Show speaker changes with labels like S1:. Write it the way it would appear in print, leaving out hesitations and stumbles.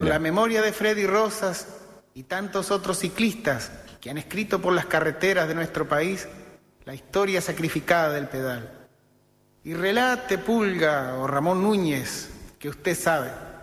S1: la memoria de Freddy Rosas y tantos otros ciclistas que han escrito por las carreteras de nuestro país la historia sacrificada del pedal. Y relate, Pulga o Ramón Núñez, que usted sabe,